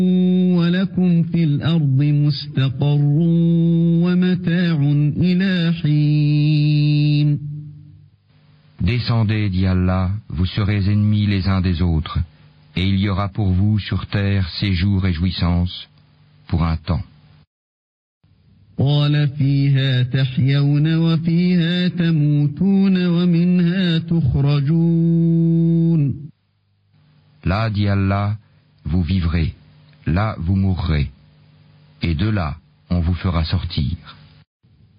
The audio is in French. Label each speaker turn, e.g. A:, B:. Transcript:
A: ولكم في الأرض مستقر ومتاع إلى حين.
B: Descendez, dit Allah, vous serez ennemis les uns des autres, et il y aura pour vous sur terre séjour et jouissance pour un temps.
A: قال فيها تحيون وفيها تموتون ومنها تخرجون.
B: Là, dit Allah, vous vivrez, là vous mourrez, et de là on vous fera sortir.